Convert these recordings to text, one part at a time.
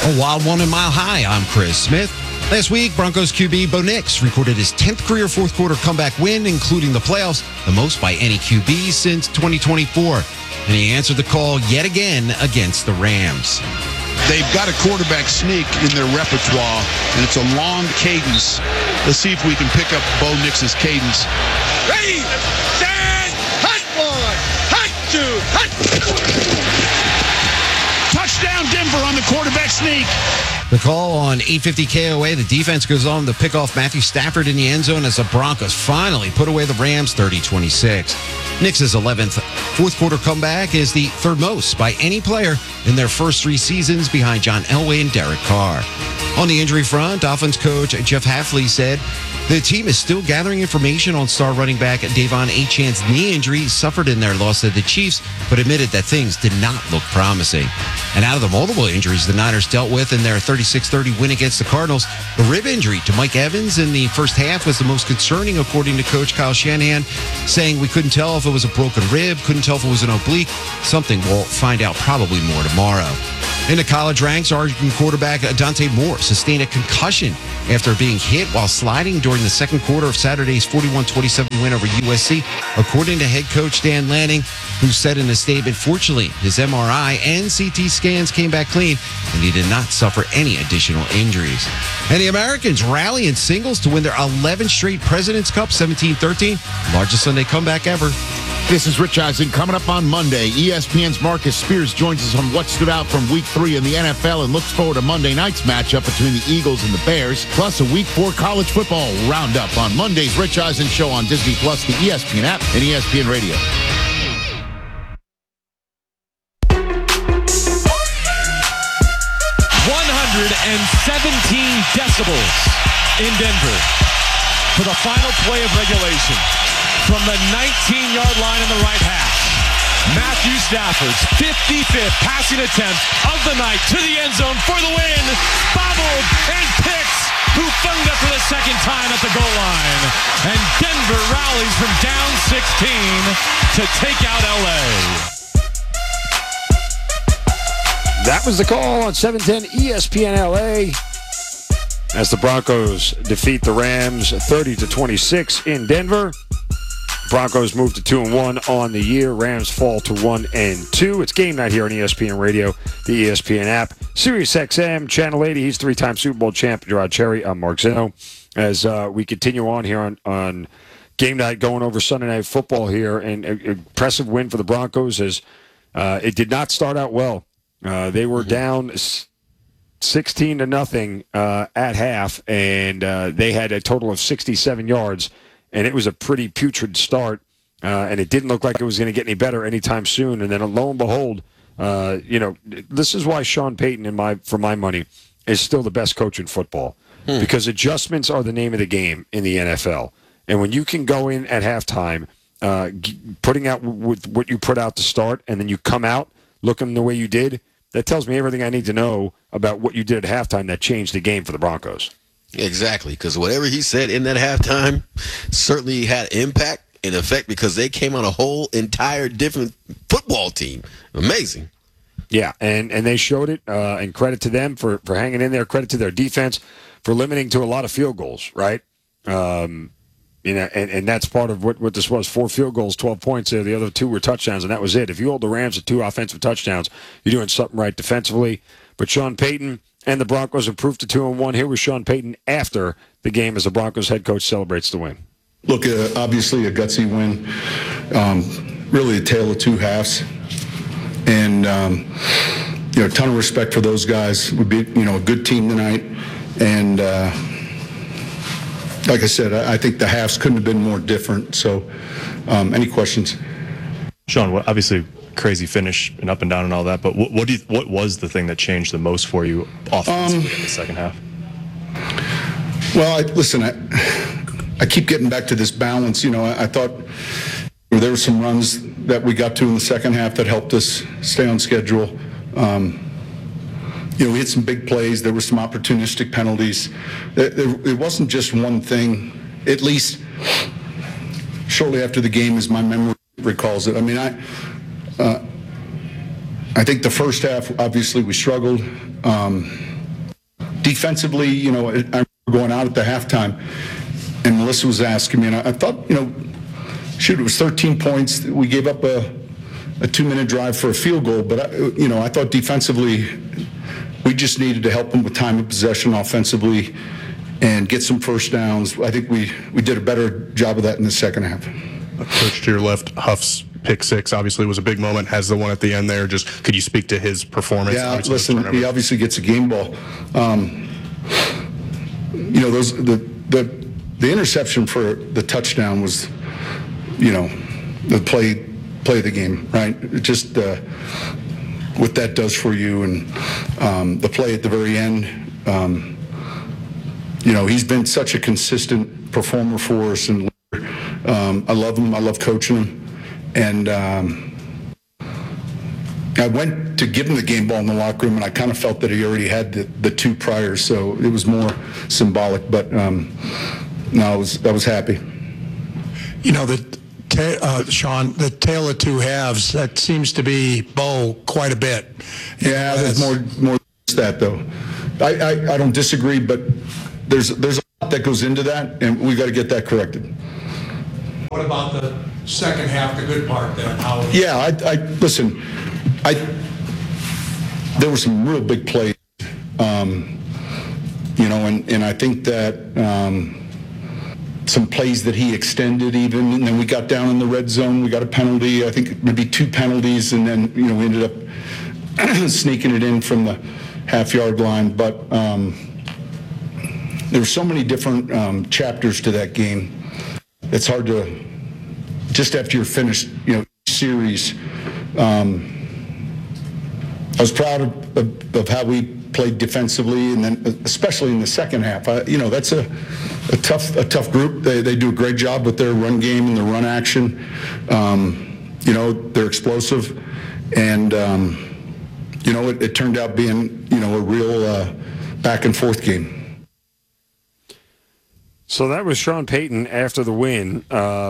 A wild one in Mile High. I'm Chris Smith. Last week, Broncos QB Bo Nix recorded his 10th career fourth quarter comeback win, including the playoffs, the most by any QB since 2024. And he answered the call yet again against the Rams. They've got a quarterback sneak in their repertoire, and it's a long cadence. Let's see if we can pick up Bo Nix's cadence. Ready, stand, hot one, hot two, hot. Touchdown Denver on the quarterback sneak. The call on 850 KOA. The defense goes on to pick off Matthew Stafford in the end zone as the Broncos finally put away the Rams 30-26. Nix's 11th fourth quarter comeback is the third most by any player in their first 3 seasons behind John Elway and Derek Carr. On the injury front, Dolphins coach Jeff Hafley said the team is still gathering information on star running back Davon Achane's knee injury suffered in their loss to the Chiefs, but admitted that things did not look promising. And out of the multiple injuries the Niners dealt with in their 36-30 win against the Cardinals, the rib injury to Mike Evans in the first half was the most concerning, according to Coach Kyle Shanahan, saying we couldn't tell if it was a broken rib, couldn't tell if it was an oblique. Something we'll find out probably more tomorrow. In the college ranks, Oregon quarterback Dante Moore sustained a concussion after being hit while sliding during the second quarter of Saturday's 41-27 win over USC, according to head coach Dan Lanning, who said in a statement, fortunately, his MRI and CT scans came back clean, and he did not suffer any additional injuries. And the Americans rally in singles to win their 11th straight President's Cup 17-13, largest Sunday comeback ever. This is Rich Eisen. Coming up on Monday, ESPN's Marcus Spears joins us on what stood out from Week 3 in the NFL and looks forward to Monday night's matchup between the Eagles and the Bears, plus a Week 4 college football roundup on Monday's Rich Eisen Show on Disney+, the ESPN app, and ESPN Radio. Decibels in Denver for the final play of regulation. From the 19-yard line in the right half, Matthew Stafford's 55th passing attempt of the night to the end zone for the win. Bobbled and picks, who funged up for the second time at the goal line. And Denver rallies from down 16 to take out LA. That was the call on 710 ESPN LA as the Broncos defeat the Rams 30-26 in Denver. Broncos move to 2-1 on the year. Rams fall to 1-2. It's game night here on ESPN Radio, the ESPN app, Sirius XM, Channel 80. He's 3-time Super Bowl champ, Gerard Cherry. I'm Mark Zeno. As we continue on here on game night, going over Sunday Night Football here, and an impressive win for the Broncos as it did not start out well. They were down 16-0 at half, and they had a total of 67 yards, and it was a pretty putrid start, and it didn't look like it was going to get any better anytime soon. And then lo and behold, this is why Sean Payton, for my money, is still the best coach in football, because adjustments are the name of the game in the NFL. And when you can go in at halftime, putting out with what you put out to start, and then you come out looking the way you did, that tells me everything I need to know about what you did at halftime that changed the game for the Broncos. Exactly, because whatever he said in that halftime certainly had impact and effect, because they came on a whole entire different football team. Amazing. Yeah, and they showed it, and credit to them for hanging in there, credit to their defense for limiting to a lot of field goals, right? And that's part of what this was. 4 field goals, 12 points there. The other 2 were touchdowns, and that was it. If you hold the Rams to 2 offensive touchdowns, you're doing something right defensively. But Sean Payton and the Broncos improved to 2-1. Here was Sean Payton after the game as the Broncos head coach celebrates the win. Look, obviously a gutsy win. Really a tale of 2 halves. And, a ton of respect for those guys. We beat, a good team tonight. And, like I said, I think the halves couldn't have been more different. So, any questions? Sean, obviously crazy finish and up and down and all that, but what was the thing that changed the most for you offensively in the second half? Well, I keep getting back to this balance. I thought there were some runs that we got to in the second half that helped us stay on schedule. We had some big plays. There were some opportunistic penalties. It wasn't just one thing, at least shortly after the game, as my memory recalls it. I mean, I think the first half, obviously, we struggled. defensively, you know, I remember going out at the halftime, and Melissa was asking me, and I thought, you know, shoot, it was 13 points. We gave up a 2-minute drive for a field goal, but I thought defensively we just needed to help them with time of possession offensively and get some first downs. I think we did a better job of that in the second half. Coach, to your left, Huff's pick six obviously was a big moment. Has the one at the end there. Just could you speak to his performance? Yeah, listen, he obviously gets a game ball. You know, the interception for the touchdown was, you know, the play of the game, right? Just what that does for you, and the play at the very end. You know, he's been such a consistent performer for us, and I love him. I love coaching him, and I went to give him the game ball in the locker room, and I kind of felt that he already had the two prior, so it was more symbolic. But no, I was happy. You know, Sean, the tale of two halves, that seems to be Bo quite a bit. Yeah, there's more than that, though. I don't disagree, but there's a lot that goes into that, and we got to get that corrected. What about the second half, the good part then? Yeah, I listen. There were some real big plays, you know, and I think that some plays that he extended even, and then we got down in the red zone. We got a penalty, I think maybe 2 penalties, and then, you know, we ended up sneaking it in from the half-yard line. But there were so many different chapters to that game. It's hard to, just after you're finished, you know, series. I was proud of how we played defensively, and then especially in the second half. You know, that's a tough group. They do a great job with their run game and their run action. You know, they're explosive, and you know, it turned out being, you know, a real back and forth game. So that was Sean Payton after the win.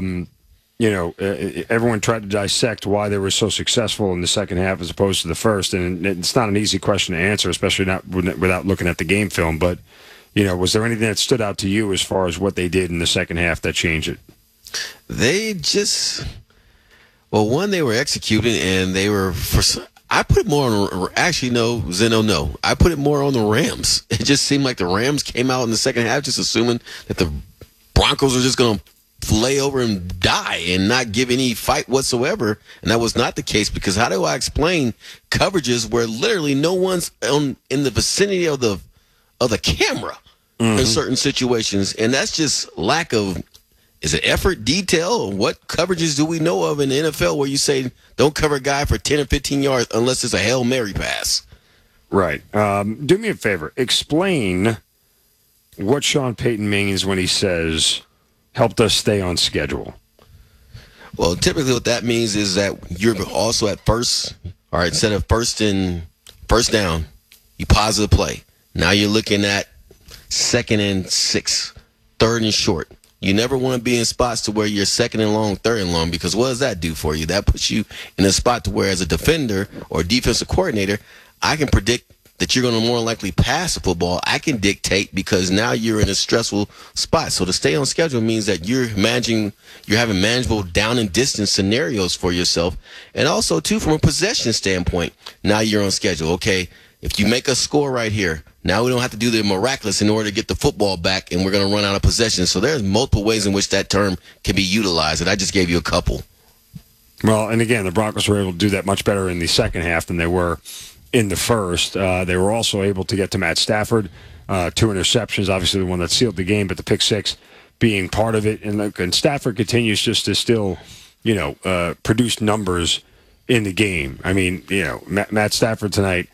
You know, everyone tried to dissect why they were so successful in the second half as opposed to the first, and it's not an easy question to answer, especially not without looking at the game film. But, you know, was there anything that stood out to you as far as what they did in the second half that changed it? They just, well, one, they were executing, and they were, I put it more on, actually, no, Zeno, no. I put it more on the Rams. It just seemed like the Rams came out in the second half just assuming that the Broncos were just going to lay over and die and not give any fight whatsoever, and that was not the case, because how do I explain coverages where literally no one's in the vicinity of the camera in certain situations, and that's just lack of, is it effort, detail? What coverages do we know of in the NFL where you say don't cover a guy for 10 or 15 yards unless it's a Hail Mary pass? Right. Do me a favor. Explain what Sean Payton means when he says helped us stay on schedule. Well, typically what that means is that you're also at first, all right, instead of first down, you pause the play. Now you're looking at 2nd and 6, 3rd and short. You never want to be in spots to where you're 2nd and long, 3rd and long, because what does that do for you? That puts you in a spot to where, as a defender or defensive coordinator, I can predict that you're going to more likely pass the football. I can dictate, because now you're in a stressful spot. So to stay on schedule means that you're having manageable down and distance scenarios for yourself. And also, too, from a possession standpoint, now you're on schedule. Okay, if you make a score right here, now we don't have to do the miraculous in order to get the football back, and we're going to run out of possession. So there's multiple ways in which that term can be utilized, and I just gave you a couple. Well, and again, the Broncos were able to do that much better in the second half than they were in the first. They were also able to get to Matt Stafford. 2 interceptions, obviously the one that sealed the game, but the pick six being part of it. And Stafford continues just to still, you know, produce numbers in the game. I mean, you know, Matt Stafford tonight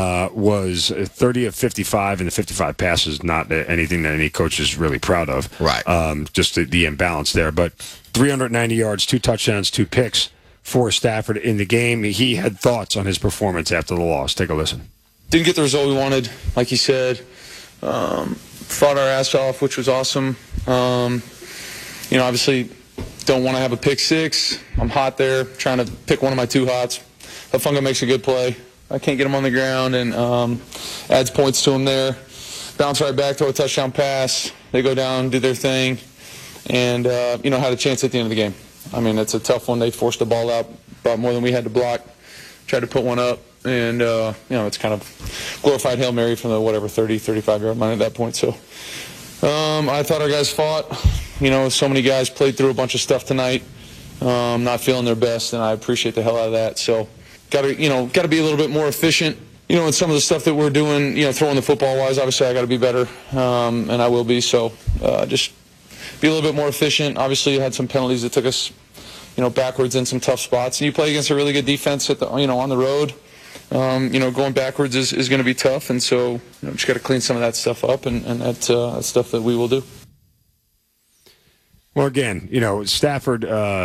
was 30 of 55, and the 55 passes, not anything that any coach is really proud of. Right. Just the imbalance there. But 390 yards, 2 touchdowns, 2 picks for Stafford in the game. He had thoughts on his performance after the loss. Take a listen. Didn't get the result we wanted, like you said. Fought our ass off, which was awesome. You know, obviously don't want to have a pick six. I'm hot there, trying to pick one of my 2 hots. Hufanga makes a good play. I can't get him on the ground, and adds points to him there. bounce right back, throw a touchdown pass. They go down, do their thing, and had a chance at the end of the game. I mean, it's a tough one. They forced the ball out about more than we had to block. Tried to put one up, and it's kind of glorified Hail Mary from the 30, 35-yard line at that point. So I thought our guys fought. So many guys played through a bunch of stuff tonight, not feeling their best, and I appreciate the hell out of that. So got to be a little bit more efficient. In some of the stuff that we're doing, throwing the football wise, obviously I got to be better, and I will be. So just be a little bit more efficient. Obviously, you had some penalties that took us, backwards in some tough spots. And you play against a really good defense at the, on the road. Going backwards is going to be tough, and so just got to clean some of that stuff up, and that's stuff that we will do. Well, again, Stafford,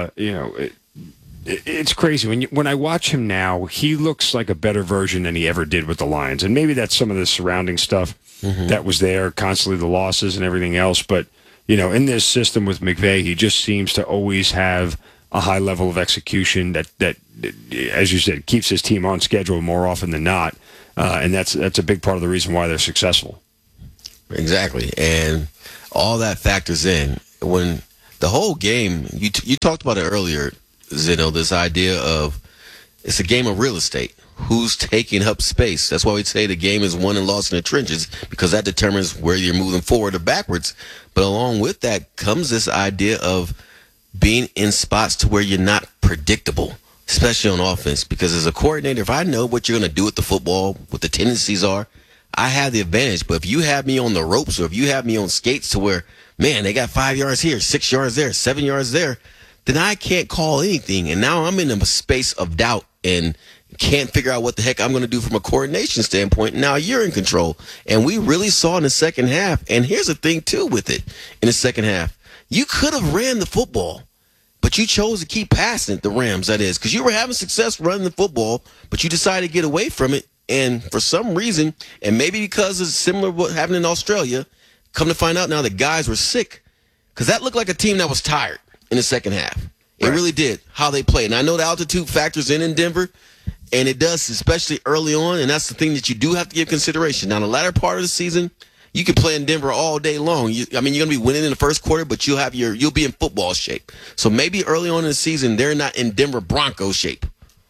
it's crazy. When I watch him now, he looks like a better version than he ever did with the Lions. And maybe that's some of the surrounding stuff that was there, constantly the losses and everything else. But, in this system with McVay, he just seems to always have a high level of execution that, as you said, keeps his team on schedule more often than not. And that's a big part of the reason why they're successful. Exactly. And all that factors in. When the whole game, you talked about it earlier, Zeno, this idea of it's a game of real estate. Who's taking up space? That's why we say the game is won and lost in the trenches, because that determines where you're moving forward or backwards. But along with that comes this idea of being in spots to where you're not predictable, especially on offense. Because as a coordinator, if I know what you're going to do with the football, what the tendencies are, I have the advantage. But if you have me on the ropes, or if you have me on skates to where, man, they got 5 yards here, 6 yards there, 7 yards there, then I can't call anything. And now I'm in a space of doubt and can't figure out what the heck I'm going to do from a coordination standpoint. Now you're in control. And we really saw in the second half, and here's the thing, too, with it in the second half. You could have ran the football, but you chose to keep passing it, the Rams, that is, because you were having success running the football, but you decided to get away from it. And for some reason, and maybe because it's similar to what happened in Australia, come to find out now the guys were sick, because that looked like a team that was tired in the second half. It really did, how they played. And I know the altitude factors in Denver, and it does, especially early on, and that's the thing that you do have to give consideration. Now, the latter part of the season, you can play in Denver all day long. You're going to be winning in the first quarter, but you'll be in football shape. So maybe early on in the season, they're not in Denver Broncos shape.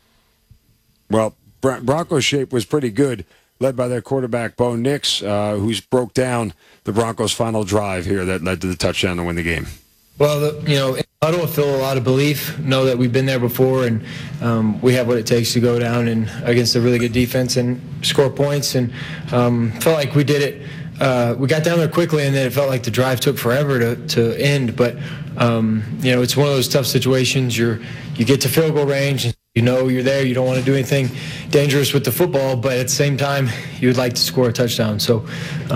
Well, Broncos shape was pretty good, led by their quarterback, Bo Nix, who's broke down the Broncos' final drive here that led to the touchdown to win the game. Well, I don't feel a lot of belief, know that we've been there before, and we have what it takes to go down and against a really good defense and score points, and felt like we did it. We got down there quickly, and then it felt like the drive took forever to end, but it's one of those tough situations. You get to field goal range, and you're there, you don't want to do anything dangerous with the football, but at the same time, you would like to score a touchdown. So,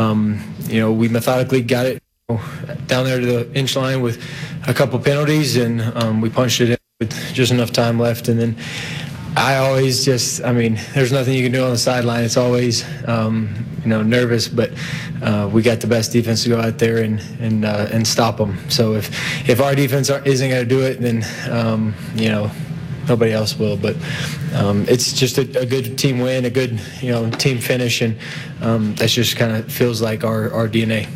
we methodically got it down there to the inch line with a couple penalties, and we punched it in with just enough time left. And then I always there's nothing you can do on the sideline. It's always, nervous, but we got the best defense to go out there and stop them. So if our defense isn't going to do it, then, nobody else will. But it's just a good team win, a good, team finish, and that's just kind of feels like our DNA.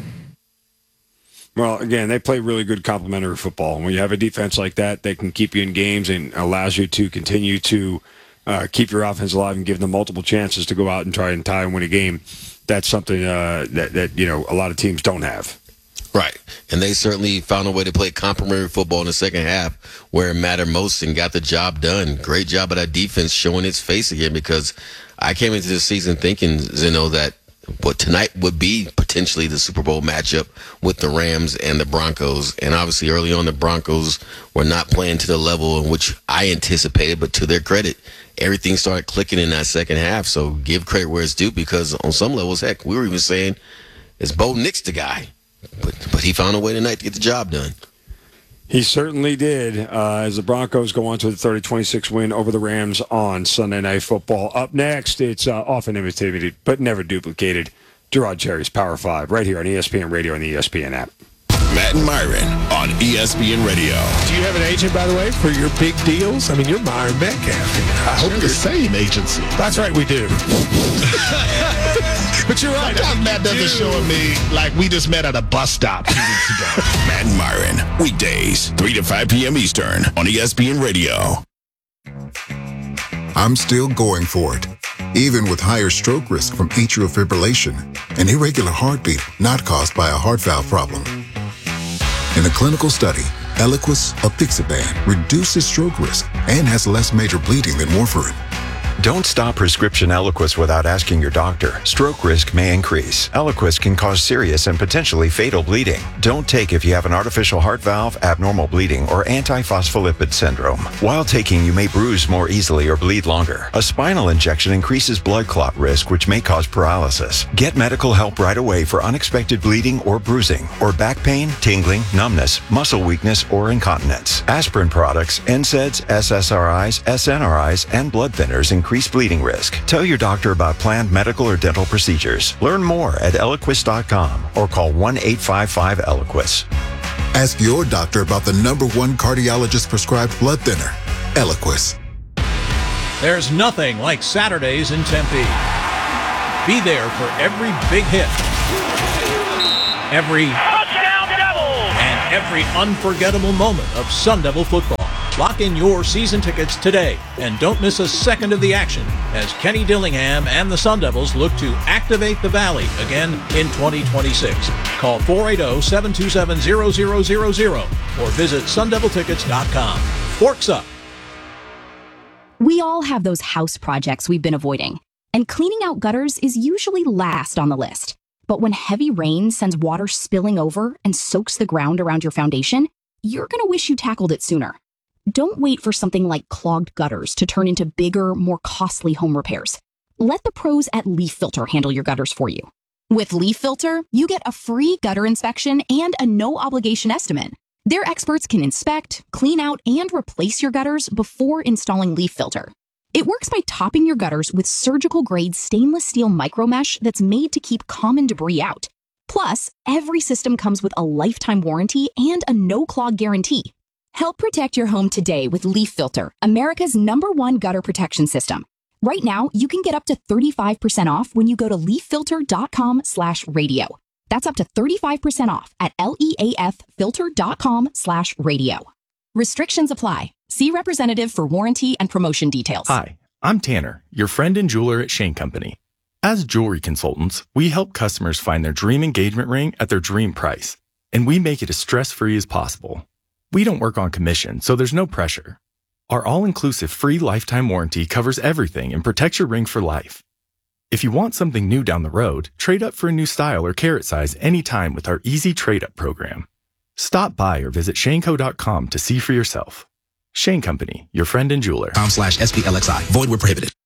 Well, again, they play really good complementary football. And when you have a defense like that, they can keep you in games and allows you to continue to keep your offense alive and give them multiple chances to go out and try and tie and win a game. That's something that a lot of teams don't have. Right. And they certainly found a way to play complementary football in the second half where it mattered most and got the job done. Great job of that defense showing its face again, because I came into this season thinking, Zeno, that what tonight would be potentially the Super Bowl matchup with the Rams and the Broncos. And obviously early on the Broncos were not playing to the level in which I anticipated, but to their credit, everything started clicking in that second half. So give credit where it's due, because on some levels, heck, we were even saying, is Bo Nix the guy? But he found a way tonight to get the job done. He certainly did, as the Broncos go on to the 30-26 win over the Rams on Sunday Night Football. Up next, it's often imitated but never duplicated, Gerard Cherry's Power 5, right here on ESPN Radio and the ESPN app. Matt and Myron on ESPN Radio. Do you have an agent, by the way, for your big deals? I mean, you're Myron Metcalf. I hope the same agency. That's right, we do. But picture up. Matt doesn't show me like we just met at a bus stop 2 weeks ago. Matt and Myron, weekdays, 3 to 5 p.m. Eastern on ESPN Radio. I'm still going for it, even with higher stroke risk from atrial fibrillation, an irregular heartbeat not caused by a heart valve problem. In a clinical study, Eliquis apixaban reduces stroke risk and has less major bleeding than warfarin. Don't stop prescription Eliquis without asking your doctor. Stroke risk may increase. Eliquis can cause serious and potentially fatal bleeding. Don't take if you have an artificial heart valve, abnormal bleeding, or antiphospholipid syndrome. While taking, you may bruise more easily or bleed longer. A spinal injection increases blood clot risk, which may cause paralysis. Get medical help right away for unexpected bleeding or bruising, or back pain, tingling, numbness, muscle weakness, or incontinence. Aspirin products, NSAIDs, SSRIs, SNRIs, and blood thinners increase bleeding risk. Tell your doctor about planned medical or dental procedures. Learn more at Eliquis.com or call 1-855-ELIQUIS. Ask your doctor about the #1 cardiologist-prescribed blood thinner, Eliquis. There's nothing like Saturdays in Tempe. Be there for every big hit, every touchdown Devils, and every unforgettable moment of Sun Devil football. Lock in your season tickets today and don't miss a second of the action as Kenny Dillingham and the Sun Devils look to activate the Valley again in 2026. Call 480-727-0000 or visit sundeviltickets.com. Forks up. We all have those house projects we've been avoiding, and cleaning out gutters is usually last on the list. But when heavy rain sends water spilling over and soaks the ground around your foundation, you're going to wish you tackled it sooner. Don't wait for something like clogged gutters to turn into bigger, more costly home repairs. Let the pros at Leaf Filter handle your gutters for you. With Leaf Filter, you get a free gutter inspection and a no-obligation estimate. Their experts can inspect, clean out, and replace your gutters before installing Leaf Filter. It works by topping your gutters with surgical-grade stainless steel micromesh that's made to keep common debris out. Plus, every system comes with a lifetime warranty and a no-clog guarantee. Help protect your home today with Leaf Filter, America's #1 gutter protection system. Right now, you can get up to 35% off when you go to leaffilter.com/radio. That's up to 35% off at leaffilter.com/radio. Restrictions apply. See representative for warranty and promotion details. Hi, I'm Tanner, your friend and jeweler at Shane Company. As jewelry consultants, we help customers find their dream engagement ring at their dream price, and we make it as stress-free as possible. We don't work on commission, so there's no pressure. Our all-inclusive free lifetime warranty covers everything and protects your ring for life. If you want something new down the road, trade up for a new style or carat size anytime with our easy trade-up program. Stop by or visit shaneco.com to see for yourself. Shane Company, your friend and jeweler. /SPLXI. Void where prohibited.